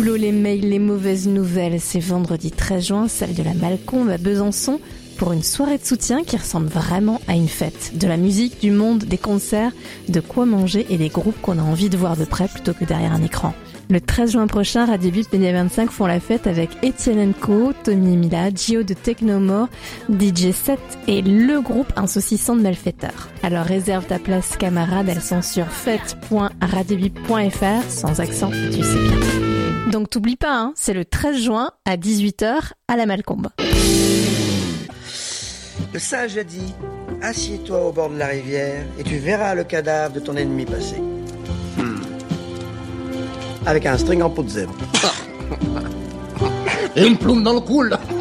Boulot, les mails, les mauvaises nouvelles, c'est vendredi 13 juin, salle de la Malcombe à Besançon, pour une soirée de soutien qui ressemble vraiment à une fête. De la musique, du monde, des concerts, de quoi manger et des groupes qu'on a envie de voir de près plutôt que derrière un écran. Le 13 juin prochain, Radio Bip Média 25 font la fête avec Etienne & Co, Tommy et Mila, Gio de Technomore, DJ 7 et le groupe Insaucissant de Malfaiteurs. Alors réserve ta place camarade, elles sont sur fête.radiobip.fr, sans accent, tu sais bien. Donc t'oublies pas, hein, c'est le 13 juin à 18h à la Malcombe. Le sage a dit, assieds-toi au bord de la rivière et tu verras le cadavre de ton ennemi passer. Avec un string en peau de zèbre. Et une plume dans le cou, là.